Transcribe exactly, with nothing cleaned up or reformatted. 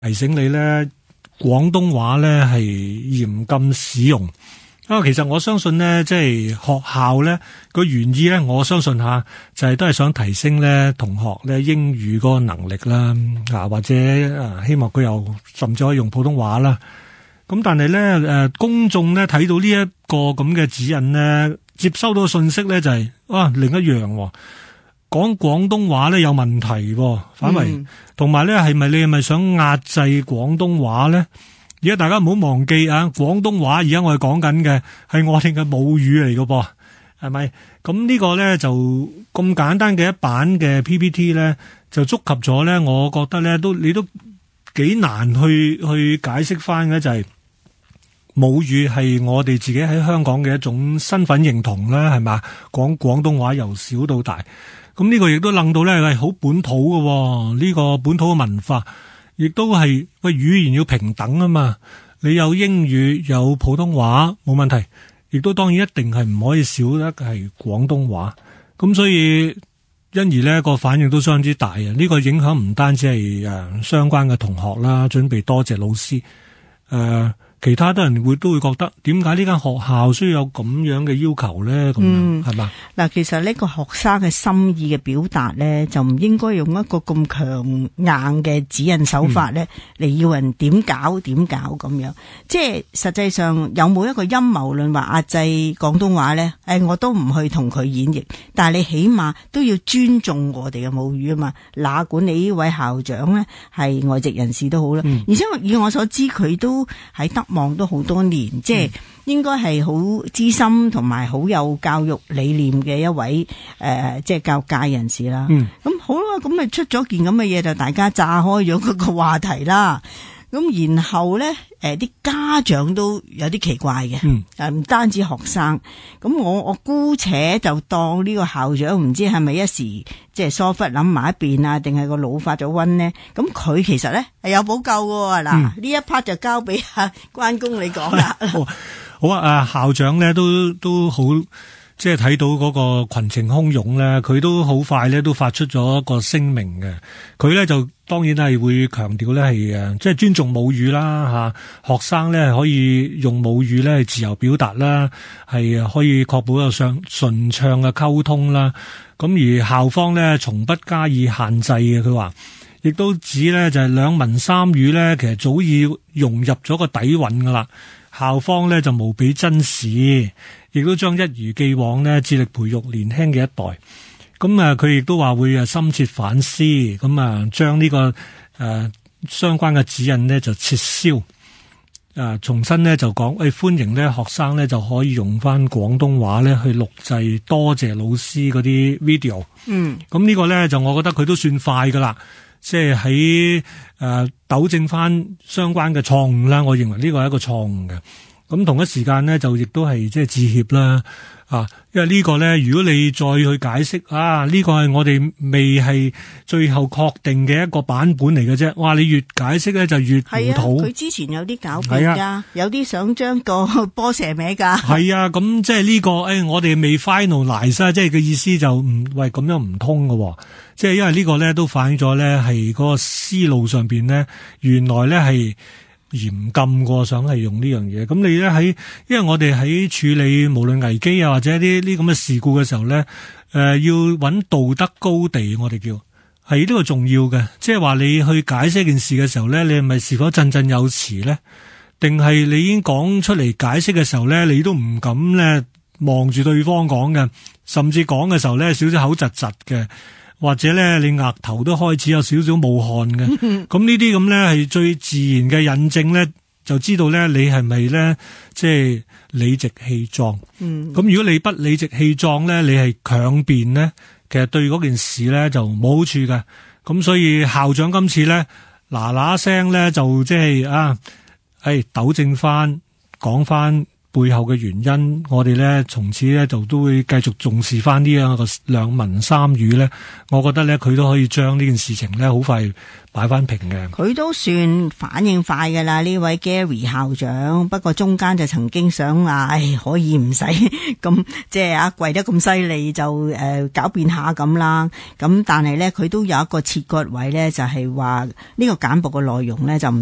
提醒你咧，廣東話咧係嚴禁使用。啊，其實我相信咧，即係學校咧個原意咧，我相信吓就係都係想提升咧同學咧英語嗰個能力啦，啊或者啊希望佢又甚至可以用普通話啦。咁但係咧誒，公眾咧睇到呢一個咁嘅指引咧，接收到嘅信息咧就係啊另一樣喎。講廣東話咧有問題，反為同埋咧係咪你係咪想壓制廣東話咧？而家大家唔好忘記啊，廣東話而家我哋講緊嘅係我哋嘅母語嚟嘅噃，係咪？咁呢個咧就咁簡單嘅一版嘅 P P T 咧，就觸及咗咧，我覺得咧都你都幾難去去解釋翻嘅，就係母語係我哋自己喺香港嘅一種身份認同啦，係嘛？講廣東話由小到大。咁呢個亦都諗到咧係好本土嘅，呢個本土嘅文化，亦都係喂語言要平等啊嘛。你有英語有普通話冇問題，亦都當然一定係唔可以少得係廣東話。咁所以因而呢個反應都相當之大啊！呢個影響唔單止係誒相關嘅同學啦，準備多謝老師誒。其他多人會都會覺得點解呢間學校需要有咁樣嘅要求咧？咁樣係嘛？嗱， 其實呢個學生嘅心意嘅表達咧，就唔應該用一個咁強硬嘅指引手法咧嚟、嗯、要人點搞點搞咁樣。即係實際上有冇一個陰謀論話壓制廣東話咧？誒、哎，我都唔去同佢演繹，但係你起碼都要尊重我哋嘅母語啊嘛。哪管你呢位校長咧係外籍人士都好啦、嗯，而且以我所知佢都喺德望都好多年，即係應該係好資深同埋好有教育理念嘅一位誒、呃，即係教育界人士啦。咁、嗯、好啦，咁咪出咗件咁嘅嘢，就大家炸開咗嗰個話題啦。咁然後咧，誒、呃、啲家長都有啲奇怪嘅，誒、嗯、唔單止學生。咁我我姑且就當呢個校長唔知係咪一時即係疏忽諗埋一邊啊，定係個腦發咗瘟呢？咁佢其實咧係有補救嘅。嗱、嗯，呢一 part 就交俾阿關公你講啦。 好啊，誒校長咧都都好。即係睇到嗰個群情洶湧咧，佢都好快咧都發出咗一個聲明嘅。佢咧就當然係會強調咧係誒，即係尊重母語啦嚇，學生咧可以用母語咧自由表達啦，係可以確保有上順暢嘅溝通啦。咁而校方咧從不加以限制嘅，佢話亦都指咧就係兩文三語咧，其實早已融入咗個底蘊噶啦。校方咧就無比珍視。亦都將一如既往呢致力培育年輕嘅一代。咁啊，佢亦都話會啊深切反思，咁啊將呢個誒相關嘅指引呢就撤銷。啊，重新呢就講，誒歡迎呢學生呢就可以用翻廣東話呢去錄製多謝老師嗰啲 video。嗯，咁呢個呢就我覺得佢都算快噶啦，即係喺誒糾正翻相關嘅錯誤啦。我認為呢個係一個錯誤嘅。咁同一時間呢，就亦都係即係致歉啦，啊，因為呢個呢，如果你再去解釋啊，呢個係我哋未係最後確定嘅一個版本嚟嘅啫。哇，你越解釋咧就越糊塗。 佢、啊、之前有啲狡辯噶，有啲想將個波射歪噶。係啊，咁即係呢個誒、哎，我哋未 finalize， 即係嘅意思就唔喂咁樣唔通喎。即係因為呢個咧都反映咗咧係嗰個思路上邊呢，原來咧係。嚴禁過，想係用呢樣嘢。咁你咧喺，因為我哋喺處理無論危機啊或者啲呢咁嘅事故嘅時候咧，誒、呃、要揾道德高地，我哋叫係呢個重要嘅。即係話你去解釋件事嘅時候咧，你係咪是否振振有詞咧？定係你已經講出嚟解釋嘅時候咧，你都唔敢咧望住對方講嘅，甚至講嘅時候咧少少口窒窒嘅。或者咧，你額頭都開始有少少冒汗嘅，咁呢啲咁咧係最自然嘅印證咧，就知道咧你係咪咧即係理直氣壯。咁、嗯、如果你不理直氣壯咧，你係強辯咧，其實對嗰件事咧就冇好處嘅。咁所以校長今次咧嗱嗱聲咧就即係啊，誒糾正翻講翻背後嘅原因，我哋咧從此咧就都會繼續重視翻呢樣個兩文三語咧。我覺得咧佢都可以將呢件事情咧好快擺翻平嘅。 佢都算反應快㗎啦，呢位 Gary 校長。不過中間就曾經想話，唉，可以唔使咁即係啊跪得咁犀利，就誒、呃、狡辯下咁啦。咁但係咧佢都有一個切割位咧，就係話呢個簡報嘅內容咧就唔